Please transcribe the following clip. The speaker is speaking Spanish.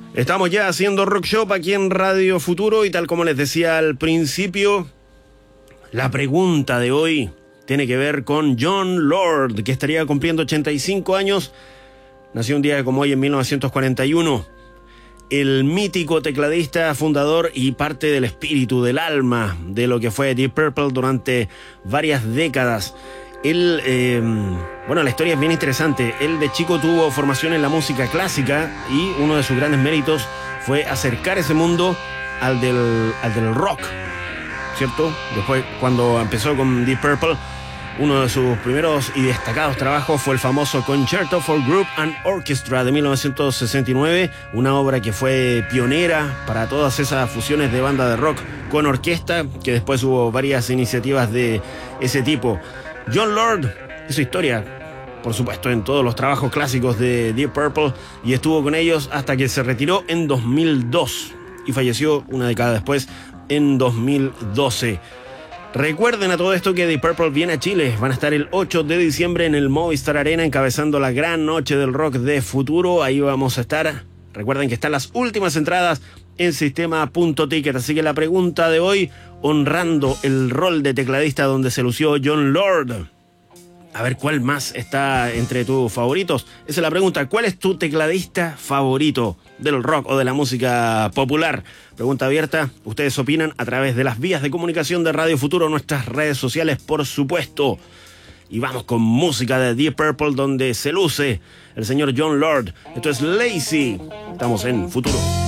Estamos ya haciendo Rock Shop aquí en Radio Futuro y tal como les decía al principio, la pregunta de hoy tiene que ver con Jon Lord, que estaría cumpliendo 85 años. Nació un día como hoy en 1941. El mítico tecladista, fundador y parte del espíritu, del alma de lo que fue Deep Purple durante varias décadas. Él, la historia es bien interesante. Él de chico tuvo formación en la música clásica y uno de sus grandes méritos fue acercar ese mundo al del rock, ¿cierto? Después, cuando empezó con Deep Purple, uno de sus primeros y destacados trabajos fue el famoso Concerto for Group and Orchestra de 1969, una obra que fue pionera para todas esas fusiones de banda de rock con orquesta, que después hubo varias iniciativas de ese tipo. Jon Lord hizo historia, por supuesto, en todos los trabajos clásicos de Deep Purple y estuvo con ellos hasta que se retiró en 2002 y falleció una década después, en 2012. Recuerden a todo esto que Deep Purple viene a Chile. Van a estar el 8 de diciembre en el Movistar Arena encabezando la gran noche del rock de Futuro. Ahí vamos a estar. Recuerden que están las últimas entradas en sistema.ticket. Así que la pregunta de hoy, honrando el rol de tecladista donde se lució Jon Lord. A ver, ¿cuál más está entre tus favoritos? Esa es la pregunta. ¿Cuál es tu tecladista favorito del rock o de la música popular? Pregunta abierta. Ustedes opinan a través de las vías de comunicación de Radio Futuro, nuestras redes sociales, por supuesto. Y vamos con música de Deep Purple, donde se luce el señor Jon Lord. Esto es Lazy. Estamos en Futuro.